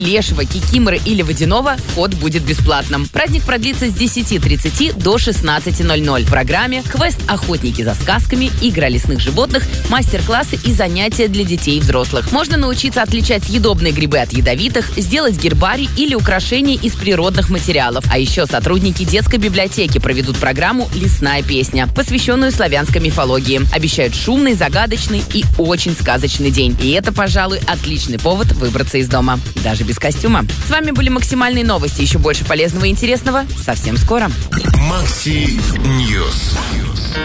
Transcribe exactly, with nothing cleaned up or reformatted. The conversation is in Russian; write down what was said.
Лешего, Кикиморы или Водяного вход будет бесплатным. Праздник продлится с десяти тридцати до шестнадцати ноль-ноль. В программе квест «Охотники за сказками», игры о лесных животных, мастер-классы и занятия для детей и взрослых. Можно научиться отличать съедобные грибы от ядовитых, сделать гербарий или украшения из природных материалов. А еще сотрудники детской библиотеки проведут программу «Лесная песня», посвященную славянской мифологии. Обещают шумный, загадочный и очень сказочный день. И это, пожалуй, отличный повод выбраться из дома. Даже без костюма. С вами были максимальные новости. Еще больше полезного и интересного совсем скоро. Макси Ньюс.